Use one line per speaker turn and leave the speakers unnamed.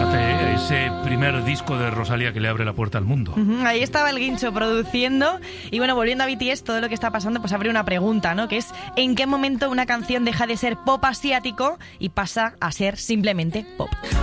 Fíjate, ese primer disco de Rosalía que le abre la puerta al mundo.
Ahí estaba el Guincho produciendo. Y bueno, volviendo a BTS, todo lo que está pasando, pues abre una pregunta, ¿no? Que es, ¿en qué momento una canción deja de ser pop asiático y pasa a ser simplemente pop?